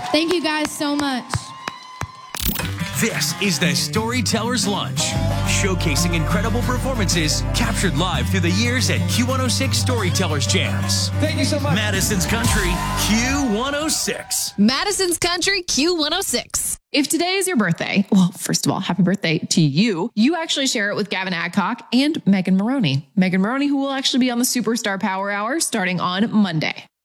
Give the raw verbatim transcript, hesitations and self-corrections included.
Thank you guys so much. This is the Storyteller's Lunch, showcasing incredible performances captured live through the years at Q one oh six Storytellers Jams. Thank you so much. Madison's Country, Q one oh six. Madison's Country, Q one oh six. If today is your birthday, well, first of all, happy birthday to you. You actually share it with Gavin Adcock and Megan Maroney. Megan Maroney, who will actually be on the Superstar Power Hour starting on Monday.